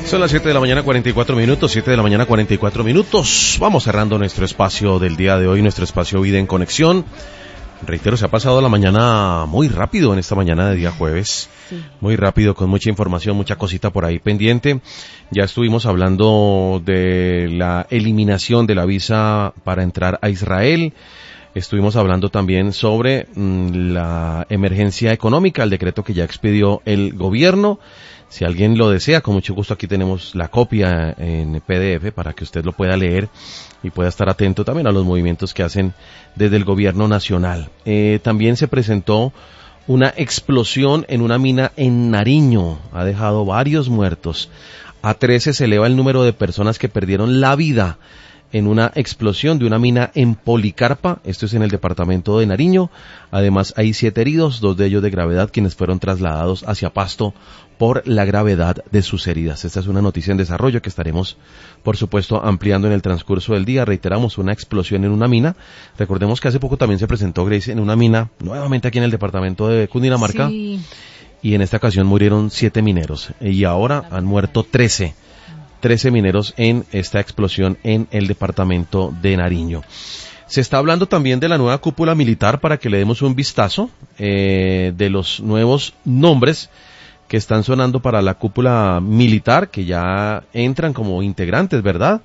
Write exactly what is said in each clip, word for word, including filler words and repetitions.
Son las siete de la mañana, cuarenta y cuatro minutos, siete de la mañana, cuarenta y cuatro minutos. Vamos cerrando nuestro espacio del día de hoy, nuestro espacio Vida en Conexión. Reitero, se ha pasado la mañana muy rápido en esta mañana de día jueves. Sí. Muy rápido, con mucha información, mucha cosita por ahí pendiente. Ya estuvimos hablando de la eliminación de la visa para entrar a Israel. Estuvimos hablando también sobre mmm, la emergencia económica, el decreto que ya expidió el gobierno. Si alguien lo desea, con mucho gusto aquí tenemos la copia en P D F para que usted lo pueda leer y pueda estar atento también a los movimientos que hacen desde el gobierno nacional. Eh, también se presentó una explosión en una mina en Nariño, ha dejado varios muertos. A trece se eleva el número de personas que perdieron la vida en una explosión de una mina en Policarpa, esto es en el departamento de Nariño. Además hay siete heridos, dos de ellos de gravedad, quienes fueron trasladados hacia Pasto por la gravedad de sus heridas. Esta es una noticia en desarrollo que estaremos, por supuesto, ampliando en el transcurso del día. Reiteramos, una explosión en una mina. Recordemos que hace poco también se presentó, Grace, en una mina, nuevamente aquí en el departamento de Cundinamarca, sí. Y en esta ocasión murieron siete mineros, y ahora han muerto trece. trece mineros en esta explosión en el departamento de Nariño. Se está hablando también de la nueva cúpula militar para que le demos un vistazo, eh, de los nuevos nombres que están sonando para la cúpula militar, que ya entran como integrantes, ¿verdad?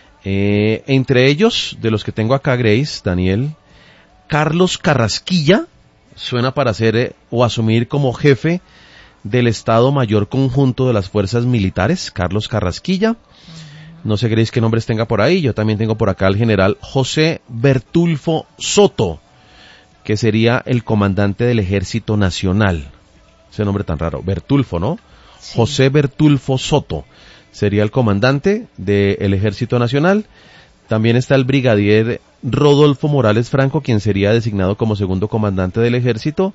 Eh, entre ellos, de los que tengo acá, Grace, Daniel, Carlos Carrasquilla, suena para ser eh, o asumir como jefe del Estado Mayor Conjunto de las Fuerzas Militares, Carlos Carrasquilla. No sé, Grace, qué nombres tenga por ahí. Yo también tengo por acá al general José Bertulfo Soto, que sería el comandante del Ejército Nacional. Ese nombre tan raro, Bertulfo, ¿no? Sí. José Bertulfo Soto sería el comandante del Ejército Nacional. También está el brigadier Rodolfo Morales Franco, quien sería designado como segundo comandante del Ejército.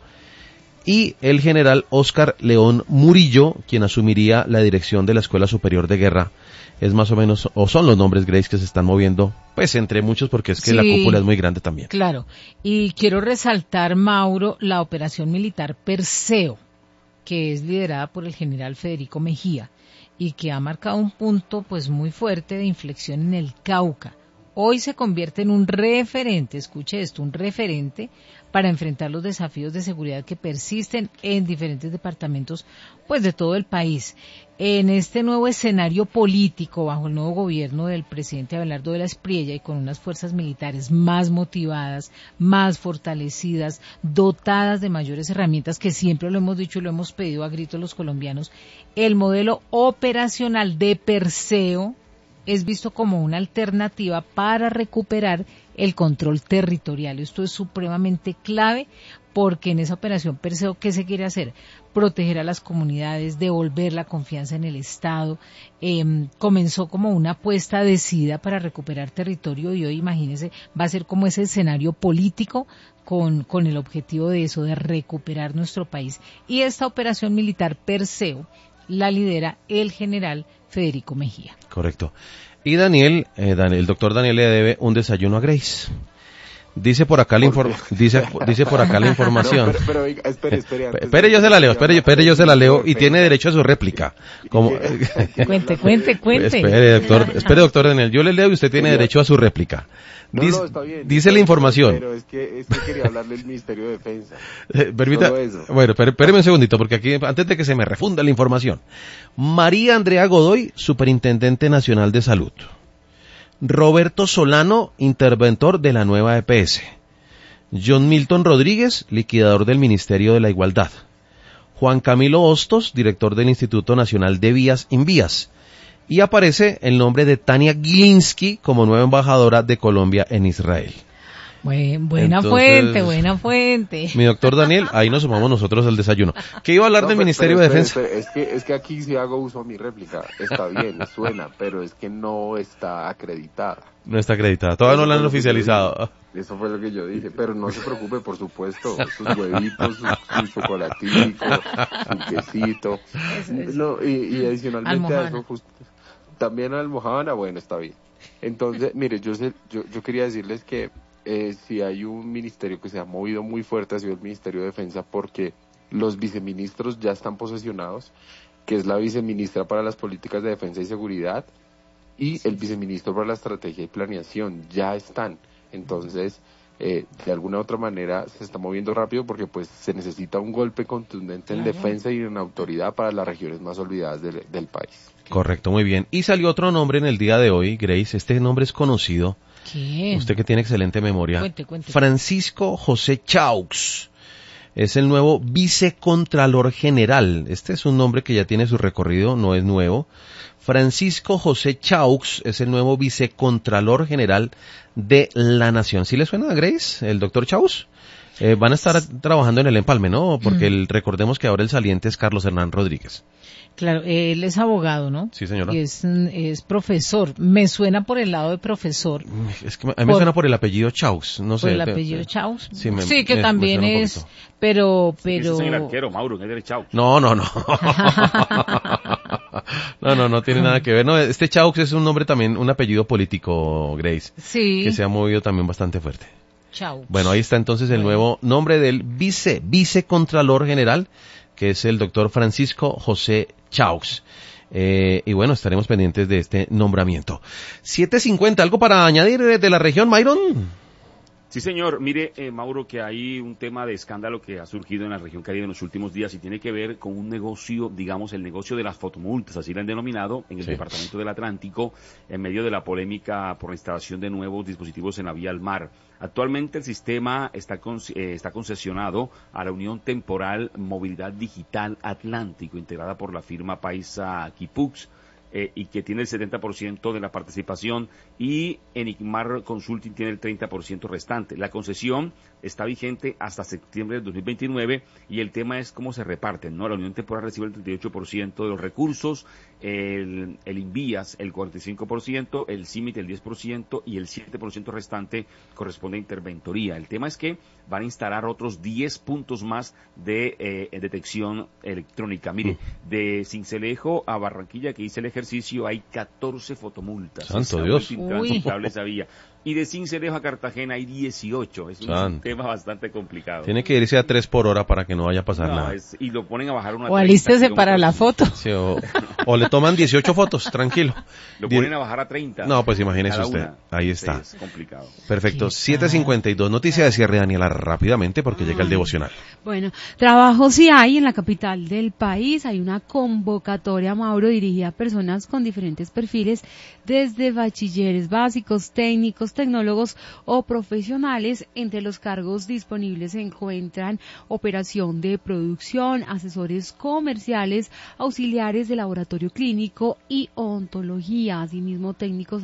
Y el general Óscar León Murillo, quien asumiría la dirección de la Escuela Superior de Guerra. Es más o menos, o son los nombres, Grace, que se están moviendo, pues entre muchos, porque es que sí, la cúpula es muy grande también. Claro, y quiero resaltar, Mauro, la operación militar Perseo, que es liderada por el general Federico Mejía, y que ha marcado un punto pues muy fuerte de inflexión en el Cauca. Hoy se convierte en un referente, escuche esto, un referente para enfrentar los desafíos de seguridad que persisten en diferentes departamentos pues de todo el país. En este nuevo escenario político, bajo el nuevo gobierno del presidente Abelardo de la Espriella y con unas fuerzas militares más motivadas, más fortalecidas, dotadas de mayores herramientas, que siempre lo hemos dicho y lo hemos pedido a gritos los colombianos, el modelo operacional de Perseo es visto como una alternativa para recuperar el control territorial. Esto es supremamente clave porque en esa operación Perseo, ¿qué se quiere hacer? Proteger a las comunidades, devolver la confianza en el Estado. Eh, comenzó como una apuesta decidida para recuperar territorio y hoy, imagínense, va a ser como ese escenario político con, con el objetivo de eso, de recuperar nuestro país. Y esta operación militar Perseo la lidera el general Federico Mejía. Correcto. Y Daniel, eh, Daniel, el doctor Daniel le debe un desayuno a Grace. Dice por acá la inform- dice dice por acá la información. No, pero, pero, oiga, espere, espere. Espere, yo se la leo, espere, espere, yo se la leo y tiene derecho a su réplica. Como cuente, cuente, cuente. Espere, doctor, espere, doctor Daniel, yo le leo y usted tiene derecho a su réplica. Dice, no, no, está bien, dice la información. Pero es que, es que quería hablarle del Ministerio de Defensa. Eh, permita, bueno, espéreme un segundito, porque aquí, antes de que se me refunda la información. María Andrea Godoy, Superintendente Nacional de Salud. Roberto Solano, interventor de la nueva E P S. John Milton Rodríguez, liquidador del Ministerio de la Igualdad. Juan Camilo Hostos, director del Instituto Nacional de Vías Invías. Y aparece el nombre de Tania Gilinski como nueva embajadora de Colombia en Israel. Buen, buena Entonces, fuente, buena fuente. Mi doctor Daniel, ahí nos sumamos nosotros al desayuno. ¿Qué iba a hablar no, del pero, Ministerio pero, de Defensa? Pero, pero, es, que, es que aquí sí hago uso a mi réplica. Está bien, suena, pero es que no está acreditada. No está acreditada, todavía no la han oficializado. Eso fue lo que yo dije, pero no se preocupe, por supuesto, sus huevitos, su, su chocolatico, su quesito. No, y, y adicionalmente Almohana. A eso, justo, también almohada, bueno, está bien. Entonces, mire, yo, sé, yo, yo quería decirles que Eh, si hay un ministerio que se ha movido muy fuerte, ha sido el Ministerio de Defensa, porque los viceministros ya están posesionados que es la viceministra para las políticas de defensa y seguridad, y el viceministro para la estrategia y planeación. Ya están. Entonces, eh, de alguna u otra manera se está moviendo rápido porque pues se necesita un golpe contundente en defensa y en autoridad para las regiones más olvidadas del, del país. Correcto, muy bien. Y salió otro nombre en el día de hoy, Grace. Este nombre es conocido. ¿Qué? Usted que tiene excelente memoria. Cuente, cuente. Francisco José Chaux. Es el nuevo vicecontralor general. Este es un nombre que ya tiene su recorrido, no es nuevo. Francisco José Chaux es el nuevo vicecontralor general de la Nación. ¿Sí le suena a Grace, el doctor Chaux? Eh, van a estar trabajando en el empalme, ¿no? Porque el, recordemos que ahora el saliente es Carlos Hernán Rodríguez. Claro, él es abogado, ¿no? Sí, señora. Y es, es profesor. Me suena por el lado de profesor. Es que a mí me suena por el apellido Chaux, no sé. ¿Por el apellido Chaux? Sí, me, sí que me, también me es, pero, pero... Ese es el arquero, Mauro, que es Chaux. No, no, no. No, no, no tiene nada que ver. No, este Chaux es un nombre también, un apellido político, Grace. Sí. Que se ha movido también bastante fuerte. Chaux. Bueno, ahí está entonces el nuevo nombre del vice, vicecontralor general, que es el doctor Francisco José Chaux. Eh, y bueno, estaremos pendientes de este nombramiento. siete cincuenta, ¿algo para añadir de la región, Myron? Sí, señor. Mire, eh, Mauro, que hay un tema de escándalo que ha surgido en la región Caribe en los últimos días y tiene que ver con un negocio, digamos, el negocio de las fotomultas, así lo han denominado, en el sí. Departamento del Atlántico, en medio de la polémica por la instalación de nuevos dispositivos en la vía al mar. Actualmente el sistema está, con, eh, está concesionado a la Unión Temporal Movilidad Digital Atlántico, integrada por la firma paisa Kipux, eh, y que tiene el setenta por ciento de la participación, y Enigmar Consulting tiene el treinta por ciento restante. La concesión está vigente hasta septiembre de dos mil veintinueve y el tema es cómo se reparten, ¿no? La Unión Temporal recibe el treinta y ocho por ciento de los recursos, el, el Invías el cuarenta y cinco por ciento, el CIMIT el diez por ciento y el siete por ciento restante corresponde a interventoría. El tema es que van a instalar otros diez puntos más de eh, detección electrónica. Mire, de Sincelejo a Barranquilla, que hice el ejercicio, hay catorce fotomultas. Santo Dios. Intransitable esa vía. Y de Sincelejo a Cartagena hay dieciocho. Es un Santo. tema bastante complicado. Tiene que irse a tres por hora para que no vaya a pasar no, nada. Es, y lo ponen a bajar una. O alístese para la foto. Sí, o, o le toman dieciocho fotos, tranquilo. Lo ponen a bajar a treinta. No, pues imagínese usted. Una. Ahí está. Sí, es complicado. Perfecto. siete cincuenta y dos. Noticia de cierre, Daniela, rápidamente porque llega el devocional. Bueno, trabajo sí hay en la capital del país. Hay una convocatoria, Mauro, dirigida a personas con diferentes perfiles, desde bachilleres básicos, técnicos, tecnólogos o profesionales. Entre los cargos disponibles se encuentran operación de producción, asesores comerciales, auxiliares de laboratorio clínico y ontología, asimismo técnicos